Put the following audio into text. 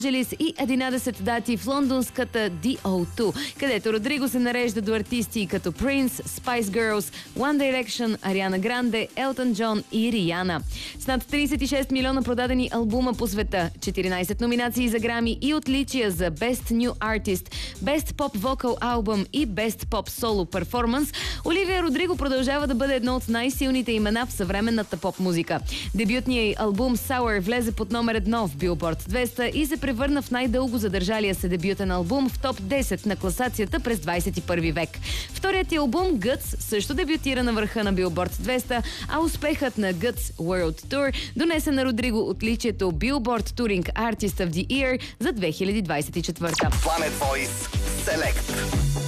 и 11 дати в лондонската DO2, където Родриго се нарежда до артисти като Prince, Spice Girls, One Direction, Ариана Гранде, Елтън Джон и Риана. С над 36 милиона продадени албума по света, 14 номинации за Грами и отличия за Best New Artist, Best Pop Vocal Album и Best Pop Solo Performance, Оливия Родриго продължава да бъде едно от най-силните имена в съвременната поп музика. Дебютният албум Sour влезе под номер 1 в Billboard 200 и се превърна в най-дълго задържалия се дебютен албум в топ 10 на класацията през 21 век. Вторият албум Guts също дебютира на върха на Billboard 200, а успехът на Guts World Tour донесе на Родриго отличието Billboard Touring Artist of the Year за 2024. Planet Voice Select.